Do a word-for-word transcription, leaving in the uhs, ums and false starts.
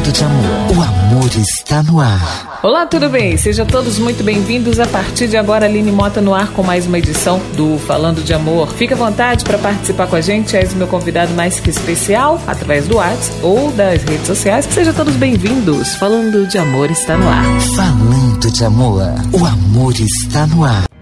Falando de amor, o amor está no ar. Olá, tudo bem? Sejam todos muito bem-vindos. A partir de agora, Aline Mota no ar com mais uma edição do Falando de Amor. Fique à vontade para participar com a gente. És o meu convidado mais que especial, através do WhatsApp ou das redes sociais. Sejam todos bem-vindos. Falando de Amor está no ar. Falando de amor, o amor está no ar.